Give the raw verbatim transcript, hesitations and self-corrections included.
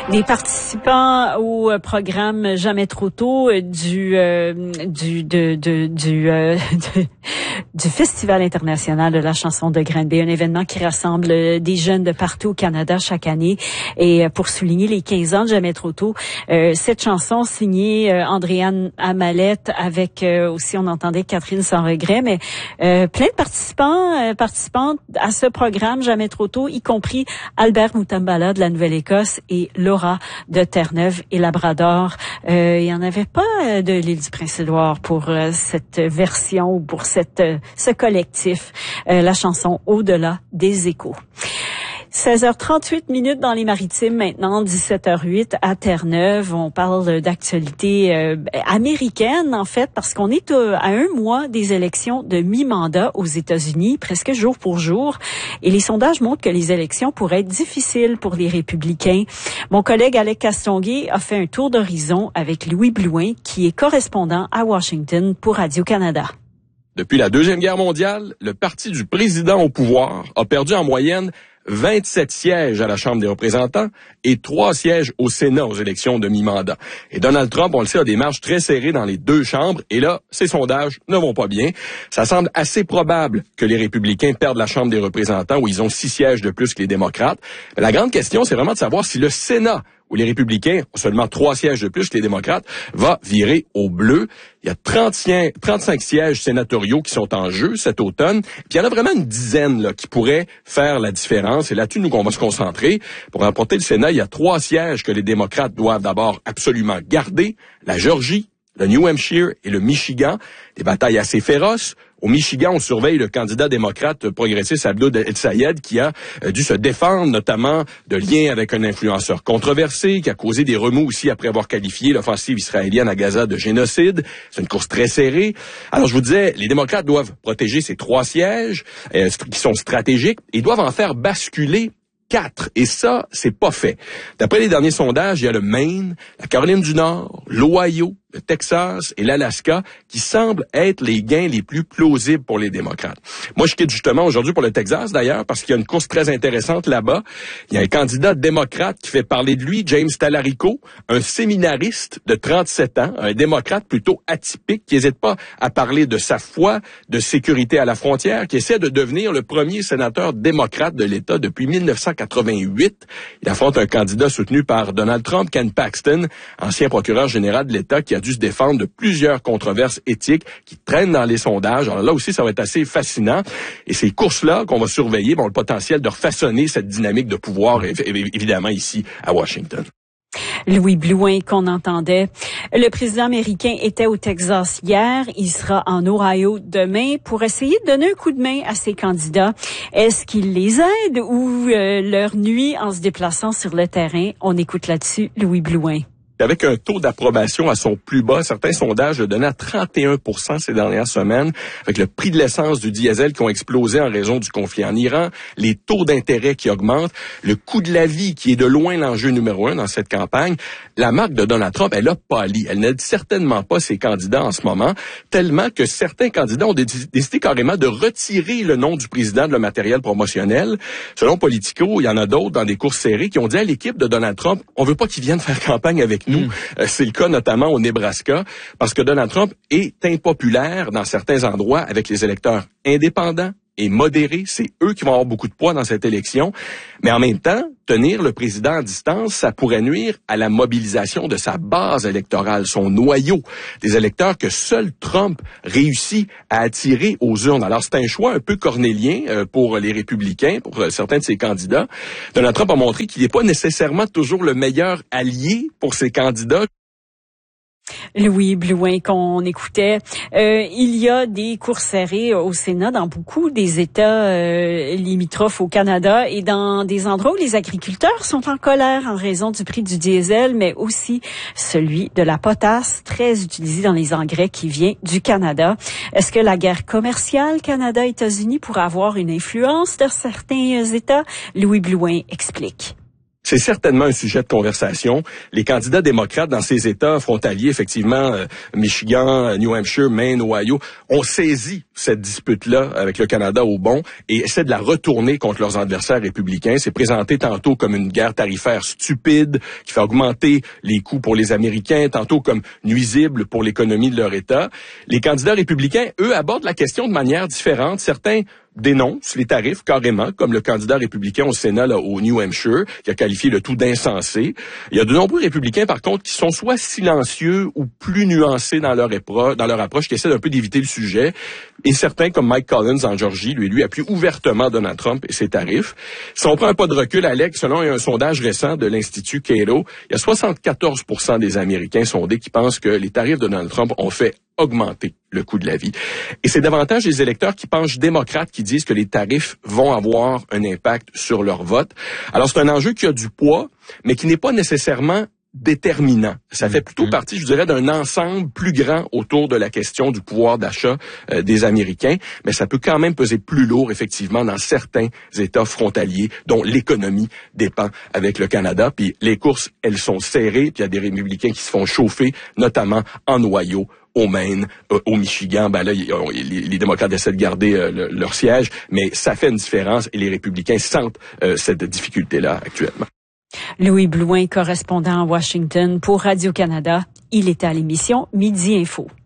Des participants au programme Jamais trop tôt du euh, du de, de du euh, de, du Festival international de la chanson de Granby, un événement qui rassemble des jeunes de partout au Canada chaque année. Et pour souligner les quinze ans de Jamais trop tôt, euh, cette chanson signée euh, Andréane Amalette avec euh, aussi on entendait Catherine Sans Regret, mais euh, plein de participants euh, participantes à ce programme Jamais trop tôt, y compris Albert Mutambala de la Nouvelle-Écosse et Laura de Terre-Neuve et Labrador. Euh, il n'y en avait pas de l'île du Prince-Édouard pour euh, cette version ou pour cette euh, ce collectif, euh, la chanson Au-delà des échos. seize heures trente-huit minutes dans les Maritimes maintenant, dix-sept heures huit à Terre-Neuve. On parle d'actualité euh, américaine en fait parce qu'on est euh, à un mois des élections de mi-mandat aux États-Unis, presque jour pour jour. Et les sondages montrent que les élections pourraient être difficiles pour les républicains. Mon collègue Alec Castonguay a fait un tour d'horizon avec Louis Blouin qui est correspondant à Washington pour Radio-Canada. Depuis la Deuxième Guerre mondiale, le parti du président au pouvoir a perdu en moyenne vingt-sept sièges à la Chambre des représentants et trois sièges au Sénat aux élections de mi-mandat. Et Donald Trump, on le sait, a des marges très serrées dans les deux chambres. Et là, ces sondages ne vont pas bien. Ça semble assez probable que les républicains perdent la Chambre des représentants où ils ont six sièges de plus que les démocrates. Mais la grande question, c'est vraiment de savoir si le Sénat, où les républicains ont seulement trois sièges de plus que les démocrates, va virer au bleu. Il y a trente-cinq sièges sénatoriaux qui sont en jeu cet automne. Puis il y en a vraiment une dizaine là, qui pourraient faire la différence. Et là-dessus, nous, qu'on va se concentrer. Pour remporter le Sénat, il y a trois sièges que les démocrates doivent d'abord absolument garder. La Géorgie, le New Hampshire et le Michigan. Des batailles assez féroces. Au Michigan, on surveille le candidat démocrate progressiste Abdoul El-Sayed qui a dû se défendre notamment de liens avec un influenceur controversé qui a causé des remous aussi après avoir qualifié l'offensive israélienne à Gaza de génocide. C'est une course très serrée. Alors je vous disais, les démocrates doivent protéger ces trois sièges euh, qui sont stratégiques et doivent en faire basculer quatre. Et ça, c'est pas fait. D'après les derniers sondages, il y a le Maine, la Caroline du Nord, l'Ohio, le Texas et l'Alaska qui semblent être les gains les plus plausibles pour les démocrates. Moi, je quitte justement aujourd'hui pour le Texas, d'ailleurs, parce qu'il y a une course très intéressante là-bas. Il y a un candidat démocrate qui fait parler de lui, James Talarico, un séminariste de trente-sept ans, un démocrate plutôt atypique, qui n'hésite pas à parler de sa foi, de sécurité à la frontière, qui essaie de devenir le premier sénateur démocrate de l'État depuis mille neuf cent quatre-vingt-huit. Il affronte un candidat soutenu par Donald Trump, Ken Paxton, ancien procureur général de l'État, qui a dû se défendre de plusieurs controverses éthiques qui traînent dans les sondages. Alors là aussi, ça va être assez fascinant. Et ces courses-là qu'on va surveiller ont le potentiel de refaçonner cette dynamique de pouvoir, évidemment, ici à Washington. Louis Blouin qu'on entendait. Le président américain était au Texas hier. Il sera en Ohio demain pour essayer de donner un coup de main à ses candidats. Est-ce qu'il les aide ou euh, leur nuit en se déplaçant sur le terrain? On écoute là-dessus Louis Blouin. Avec un taux d'approbation à son plus bas, certains sondages le donnaient à trente et un pour cent ces dernières semaines, avec le prix de l'essence du diesel qui ont explosé en raison du conflit en Iran, les taux d'intérêt qui augmentent, le coût de la vie qui est de loin l'enjeu numéro un dans cette campagne. La marque de Donald Trump, elle a pâli. Elle n'aide certainement pas ses candidats en ce moment, tellement que certains candidats ont décidé carrément de retirer le nom du président de le matériel promotionnel. Selon Politico, il y en a d'autres dans des courses serrées qui ont dit à l'équipe de Donald Trump, on veut pas qu'il vienne faire campagne avec nous. Nous. Euh, c'est le cas notamment au Nebraska, parce que Donald Trump est impopulaire dans certains endroits avec les électeurs indépendants et modérés. C'est eux qui vont avoir beaucoup de poids dans cette élection. Mais en même temps, tenir le président à distance, ça pourrait nuire à la mobilisation de sa base électorale, son noyau, des électeurs que seul Trump réussit à attirer aux urnes. Alors, c'est un choix un peu cornélien euh, pour les républicains, pour euh, certains de ses candidats. Donald Trump a montré qu'il n'est pas nécessairement toujours le meilleur allié pour ses candidats. Louis Blouin qu'on écoutait. Euh, il y a des courses serrées au Sénat dans beaucoup des États euh, limitrophes au Canada et dans des endroits où les agriculteurs sont en colère en raison du prix du diesel, mais aussi celui de la potasse, très utilisée dans les engrais qui vient du Canada. Est-ce que la guerre commerciale Canada-États-Unis pourrait avoir une influence sur certains États? Louis Blouin explique. c'est certainement un sujet de conversation. Les candidats démocrates dans ces États frontaliers, effectivement, euh, Michigan, New Hampshire, Maine, Ohio, ont saisi cette dispute-là avec le Canada au bon et essaient de la retourner contre leurs adversaires républicains. C'est présenté tantôt comme une guerre tarifaire stupide qui fait augmenter les coûts pour les Américains, tantôt comme nuisible pour l'économie de leur État. Les candidats républicains, eux, abordent la question de manière différente. Certains dénoncent les tarifs carrément, comme le candidat républicain au Sénat là, au New Hampshire, qui a qualifié le tout d'insensé. Il y a de nombreux républicains, par contre, qui sont soit silencieux ou plus nuancés dans leur, épro- dans leur approche, qui essaient d'un peu d'éviter le sujet. Et certains, comme Mike Collins en Georgie, lui, lui appuie ouvertement Donald Trump et ses tarifs. Si on prend un pas de recul, Alex, selon un sondage récent de l'Institut Cato, il y a soixante-quatorze pour cent des Américains sondés qui pensent que les tarifs de Donald Trump ont fait augmenter le coût de la vie. Et c'est davantage les électeurs qui penchent démocrates qui disent que les tarifs vont avoir un impact sur leur vote. Alors c'est un enjeu qui a du poids, mais qui n'est pas nécessairement déterminant. Ça fait plutôt partie, je dirais, d'un ensemble plus grand autour de la question du pouvoir d'achat euh, des Américains, mais ça peut quand même peser plus lourd, effectivement, dans certains États frontaliers dont l'économie dépend avec le Canada. Puis les courses, elles sont serrées, puis il y a des républicains qui se font chauffer, notamment en Ohio, au Maine, euh, au Michigan. Ben là, les, les démocrates essaient de garder euh, le, leur siège, mais ça fait une différence et les républicains sentent euh, cette difficulté-là actuellement. Louis Blouin, correspondant à Washington pour Radio-Canada. Il était à l'émission Midi Info.